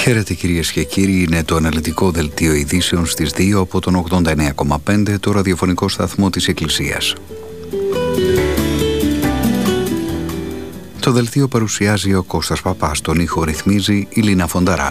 Χαίρετε κυρίες και κύριοι, είναι το αναλυτικό δελτίο ειδήσεων στις 2 από τον 89,5, το ραδιοφωνικό σταθμό της Εκκλησίας. Το δελτίο παρουσιάζει ο Κώστας Παπάς, τον ήχο ρυθμίζει η Λίνα Φονταρά.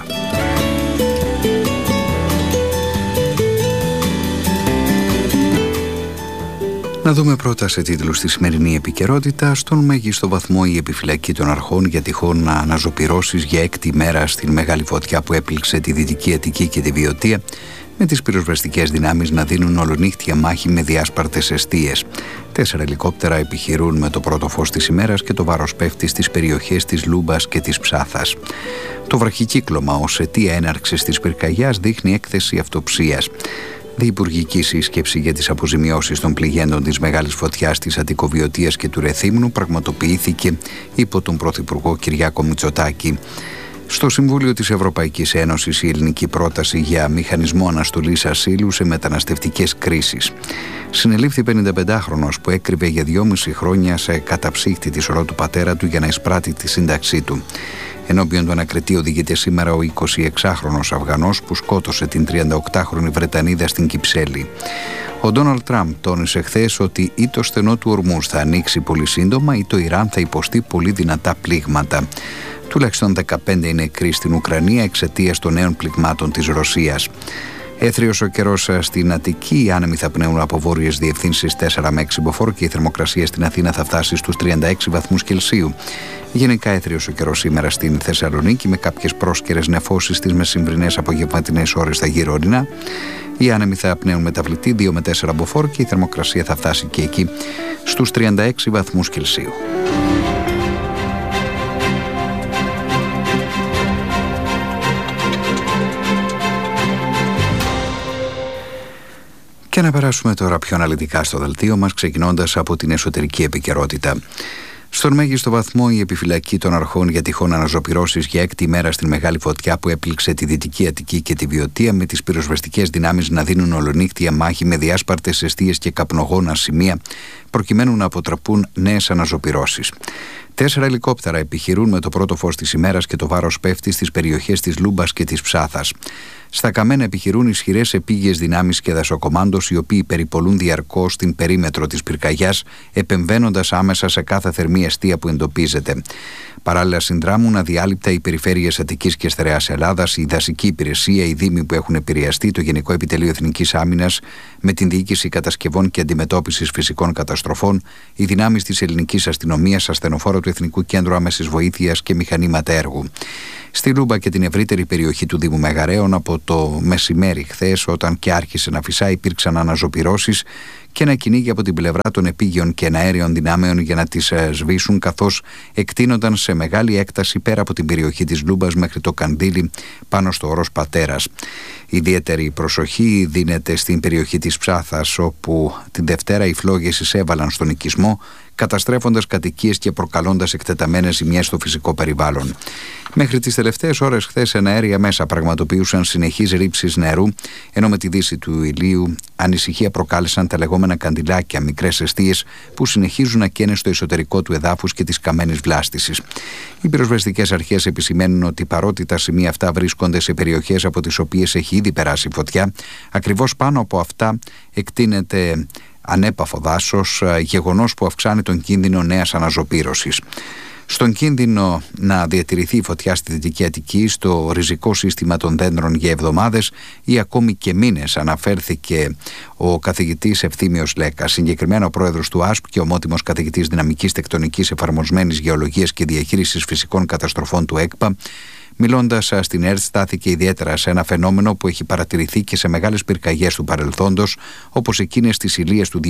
Να δούμε πρώτα σε τίτλους τη σημερινή επικαιρότητα. Στον μέγιστο βαθμό η επιφυλακή των αρχών για τυχόν αναζωπυρώσεις για 6η μέρα στην μεγάλη φωτιά που έπληξε τη Δυτική Αττική και τη Βιωτία, με τις πυροσβεστικές δυνάμεις να δίνουν ολονύχτια μάχη με διάσπαρτες εστίες. 4 ελικόπτερα επιχειρούν με το πρώτο φως της ημέρας και το βάρος πέφτει στις περιοχές της Λούμπας και της Ψάθας. Το βραχικύκλωμα ως αιτία έναρξης της πυρκαγιάς δείχνει έκθεση αυτοψίας. Διυπουργική σύσκεψη για τις αποζημιώσεις των πληγέντων της μεγάλης φωτιάς της Αττικοβιωτίας και του Ρεθύμνου πραγματοποιήθηκε υπό τον Πρωθυπουργό Κυριάκο Μητσοτάκη. Στο Συμβούλιο της Ευρωπαϊκής Ένωσης η ελληνική πρόταση για μηχανισμό αναστολής ασύλου σε μεταναστευτικές κρίσεις. Συνελήφθη 55χρονος που έκρυβε για 2,5 χρόνια σε καταψύχτη τη σωρό του πατέρα του για να εισπράττει τη σύνταξή του. Ενώπιον του ανακριτή οδηγείται σήμερα ο 26χρονος Αφγανός που σκότωσε την 38χρονη Βρετανίδα στην Κυψέλη. Ο Ντόναλντ Τραμπ τόνισε χθες ότι ή το στενό του Ορμούζ θα ανοίξει πολύ σύντομα ή το Ιράν θα υποστεί πολύ δυνατά πλήγματα. Τουλάχιστον 15 είναι νεκροί στην Ουκρανία εξαιτίας των νέων πληγμάτων της Ρωσίας. Έθριος ο καιρός στην Αττική, οι άνεμοι θα πνέουν από βόρειες διευθύνσεις 4 με 6 μποφόρ και η θερμοκρασία στην Αθήνα θα φτάσει στους 36 βαθμούς Κελσίου. Γενικά έθριος ο καιρός σήμερα στην Θεσσαλονίκη με κάποιες πρόσκαιρες νεφώσεις στις μεσημβρινές απογευματινές ώρες στα γύρω-ορεινά. Οι άνεμοι θα πνέουν μεταβλητή 2 με 4 μποφόρ και η θερμοκρασία θα φτάσει και εκεί στους 36 βαθμούς Κελσίου. Και να περάσουμε τώρα πιο αναλυτικά στο δελτίο μας, ξεκινώντας από την εσωτερική επικαιρότητα. Στον μέγιστο βαθμό η επιφυλακή των αρχών για τυχόν αναζωπυρώσεις για 6η μέρα στην μεγάλη φωτιά που έπληξε τη Δυτική Αττική και τη Βιωτία, με τις πυροσβεστικές δυνάμεις να δίνουν ολονύχτια μάχη με διάσπαρτες εστίες και καπνογόνα σημεία προκειμένου να αποτραπούν νέες αναζωπυρώσεις. 4 ελικόπτερα επιχειρούν με το πρώτο φως της ημέρας και το βάρος πέφτει στις περιοχές της Λούμπας και της Ψάθας. Στα καμένα επιχειρούν ισχυρές επίγειες δυνάμεις και δασοκομάντος, οι οποίοι περιπολούν διαρκώς την περίμετρο της πυρκαγιάς, επεμβαίνοντας άμεσα σε κάθε θερμή εστία που εντοπίζεται. Παράλληλα, συνδράμουν αδιάλειπτα οι περιφέρειες Αττικής και Στερεάς Ελλάδας, η δασική υπηρεσία, οι δήμοι που έχουν επηρεαστεί, το Γενικό Επιτελείο Εθνικής Άμυνας με την Διοίκηση Κατασκευών και Αντιμετώπισης Φυσικών Καταστροφών, οι δυνάμεις της Ελληνικής Αστυνομίας, ασθενοφόρο του Εθνικού Κέντρου Άμεσης Βοήθειας και μηχανήματα έργου. Στη Λούμπα και την ευρύτερη περιοχή του Δήμου Μεγαρέων από το μεσημέρι χθες, όταν και άρχισε να φυσά, υπήρξαν αναζωπυρώσεις και ένα κυνήγι από την πλευρά των επίγειων και εναέριων δυνάμεων για να τις σβήσουν, καθώς εκτείνονταν σε μεγάλη έκταση πέρα από την περιοχή της Λούμπας μέχρι το Κανδύλι πάνω στο όρος Πατέρας. Ιδιαίτερη προσοχή δίνεται στην περιοχή της Ψάθας, όπου την Δευτέρα οι φλόγες εισέβαλαν στον οικισμό, καταστρέφοντας κατοικίες και προκαλώντας εκτεταμένες ζημιές στο φυσικό περιβάλλον. Μέχρι τις τελευταίες ώρες χθες εναέρια μέσα πραγματοποιούσαν συνεχείς ρήψεις νερού, ενώ με τη δύση του ηλίου ανησυχία προκάλεσαν τα λεγόμενα καντιλάκια, μικρές εστίες που συνεχίζουν να καίνε στο εσωτερικό του εδάφους και της καμένης βλάστησης. Οι πυροσβεστικές αρχές επισημαίνουν ότι παρότι τα σημεία αυτά βρίσκονται σε περιοχές από τις οποίες έχει ήδη περάσει φωτιά, ακριβώς πάνω από αυτά εκτείνεται ανέπαφο δάσος, γεγονός που αυξάνει τον κίνδυνο νέας αναζωπύρωσης. Στον κίνδυνο να διατηρηθεί η φωτιά στη Δυτική Αττική στο ριζικό σύστημα των δέντρων για εβδομάδες ή ακόμη και μήνες, αναφέρθηκε ο καθηγητής Ευθύμιος Λέκας. Συγκεκριμένα ο πρόεδρος του ΑΣΠ και ομότιμος καθηγητής Δυναμικής Τεκτονικής Εφαρμοσμένης Γεωλογίας και Διαχείρισης Φυσικών Καταστροφών του ΕΚΠΑ, μιλώντας στην ΕΡΤ, στάθηκε ιδιαίτερα σε ένα φαινόμενο που έχει παρατηρηθεί και σε μεγάλες πυρκαγιές του παρελθόντος, όπως εκείνες της Ηλίας το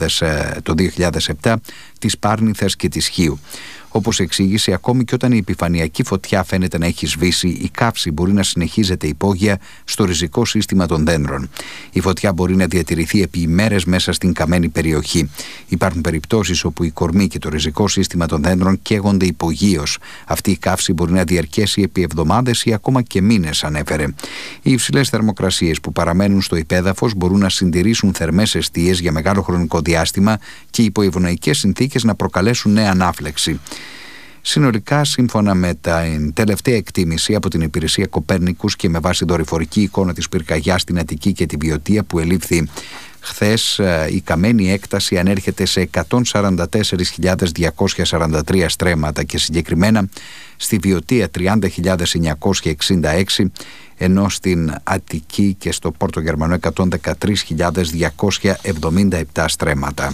2007, της Πάρνηθας και της Χίου. Όπως εξήγησε, ακόμη και όταν η επιφανειακή φωτιά φαίνεται να έχει σβήσει, η καύση μπορεί να συνεχίζεται υπόγεια στο ριζικό σύστημα των δέντρων. Η φωτιά μπορεί να διατηρηθεί επί ημέρες μέσα στην καμένη περιοχή. Υπάρχουν περιπτώσεις όπου η κορμή και το ριζικό σύστημα των δέντρων καίγονται υπογείως. Αυτή η καύση μπορεί να διαρκέσει επί εβδομάδες ή ακόμα και μήνες, ανέφερε. Οι υψηλές θερμοκρασίες που παραμένουν στο υπέδαφος μπορούν να συντηρήσουν θερμές εστίες για μεγάλο χρονικό διάστημα και υπό ευνοϊκές συνθήκες να προκαλέσουν νέα ανάφλεξη. Συνολικά, σύμφωνα με την τελευταία εκτίμηση από την υπηρεσία Κοπέρνικους και με βάση δορυφορική εικόνα της πυρκαγιάς στην Αττική και τη Βιωτία που ελήφθη χθες, η καμένη έκταση ανέρχεται σε 144.243 στρέμματα και συγκεκριμένα στη Βιωτία 30.966, ενώ στην Αττική και στο Πόρτο Γερμανό 113.277 στρέμματα.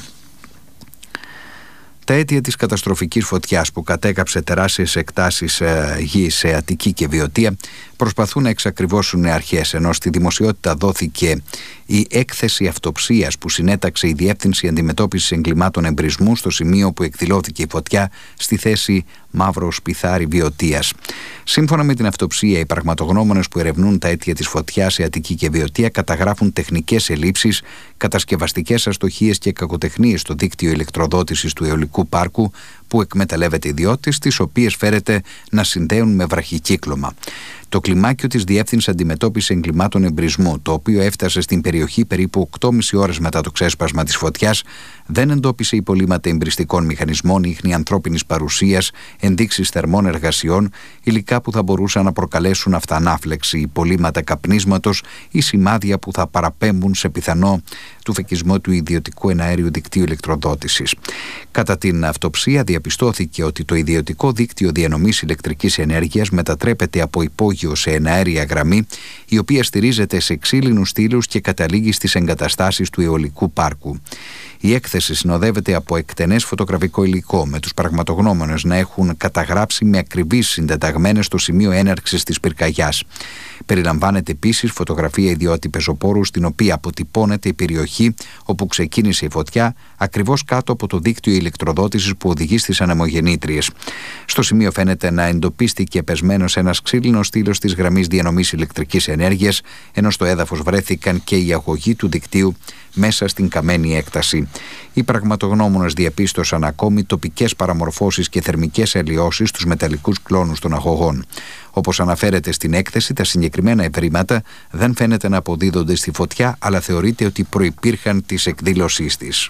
Τα αίτια της καταστροφικής φωτιάς που κατέκαψε τεράστιες εκτάσεις γης σε Αττική και Βιωτία προσπαθούν να εξακριβώσουν αρχές, ενώ στη δημοσιότητα δόθηκε η έκθεση αυτοψίας που συνέταξε η Διεύθυνση Αντιμετώπισης Εγκλημάτων Εμπρισμού στο σημείο που εκδηλώθηκε η φωτιά στη θέση Μαύρο Σπιθάρη Βιωτίας. Σύμφωνα με την αυτοψία, οι πραγματογνώμονες που ερευνούν τα αίτια της φωτιάς σε Αττική και Βιωτία καταγράφουν τεχνικές ελλείψεις, κατασκευαστικές αστοχίες και κακοτεχνίες στο δίκτυο ηλεκτροδότησης του αιωλικού πάρκου που εκμεταλλεύεται ιδιώτες, τις οποίες φέρεται να συνδέουν με βραχικύκλωμα. Το κλιμάκιο της Διεύθυνσης Αντιμετώπισης Εγκλημάτων Εμπρισμού, το οποίο έφτασε στην περιοχή περίπου 8,5 ώρες μετά το ξέσπασμα της φωτιάς, δεν εντόπισε υπολείμματα εμπριστικών μηχανισμών, ίχνη ανθρώπινης παρουσίας, ενδείξεις θερμών εργασιών, υλικά που θα μπορούσαν να προκαλέσουν αυτανάφλεξη, υπολείμματα καπνίσματος ή σημάδια που θα παραπέμπουν σε πιθανό του φεκισμό του ιδιωτικού εναέριου δικτύου ηλεκτροδότησης. Κατά την αυτοψία διαπιστώθηκε ότι το ιδιωτικό δίκτυο διανομής ηλεκτρικής ενέργειας μετατρέπεται από υπόγειο σε εναέρια γραμμή, η οποία στηρίζεται σε ξύλινους στήλους και καταλήγει στις εγκαταστάσεις του αιωλικού πάρκου. Η έκθεση συνοδεύεται από εκτενές φωτογραφικό υλικό, με τους πραγματογνώμονες να έχουν καταγράψει με ακριβείς συντεταγμένες το σημείο έναρξης της πυρκαγιάς. Περιλαμβάνεται επίσης φωτογραφία ιδιώτη πεζοπόρου, στην οποία αποτυπώνεται η περιοχή όπου ξεκίνησε η φωτιά, ακριβώς κάτω από το δίκτυο ηλεκτροδότησης που οδηγεί στις ανεμογεννήτριες. Στο σημείο φαίνεται να εντοπίστηκε πεσμένος ένας ξύλινος στήλος της γραμμής διανομής ηλεκτρικής ενέργειας, ενώ στο έδαφος βρέθηκαν και η αγωγή του δικτύου μέσα στην καμένη έκταση. Οι πραγματογνώμονες διαπίστωσαν ακόμη τοπικές παραμορφώσεις και θερμικές αλλοιώσεις στους μεταλλικούς κλόνους των αγωγών. Όπως αναφέρεται στην έκθεση, τα συγκεκριμένα ευρήματα δεν φαίνεται να αποδίδονται στη φωτιά, αλλά θεωρείται ότι προϋπήρχαν της εκδήλωσής της.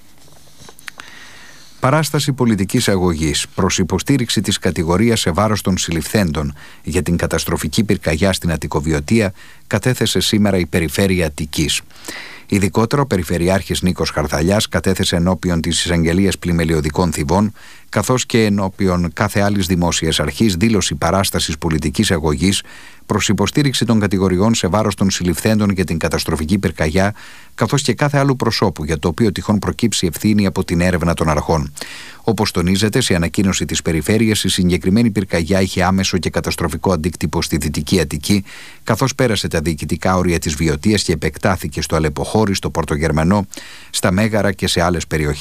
Παράσταση πολιτικής αγωγής προς υποστήριξη της κατηγορίας σε βάρος των συλληφθέντων για την καταστροφική πυρκαγιά στην Αττικοβιωτία κατέθεσε σήμερα η Περιφέρεια Αττικής. Ειδικότερα, ο Περιφερειάρχης Νίκος Χαρδαλιάς κατέθεσε ενώπιον της Εισαγγελίας Πλημελιωδικών Θηβών, καθώς και ενώπιον κάθε άλλης δημόσιας αρχής, δήλωση παράστασης πολιτικής αγωγής προς υποστήριξη των κατηγοριών σε βάρος των συλληφθέντων για την καταστροφική πυρκαγιά, καθώς και κάθε άλλου προσώπου για το οποίο τυχόν προκύψει ευθύνη από την έρευνα των αρχών. Όπως τονίζεται σε ανακοίνωση της Περιφέρειας, η συγκεκριμένη πυρκαγιά είχε άμεσο και καταστροφικό αντίκτυπο στη Δυτική Αττική, καθώς πέρασε τα διοικητικά όρια της Βιωτίας και επεκτάθηκε στο Αλεποχώρι, στο Πόρτο Γερμανό, στα Μέγαρα και σε άλλες περιοχές.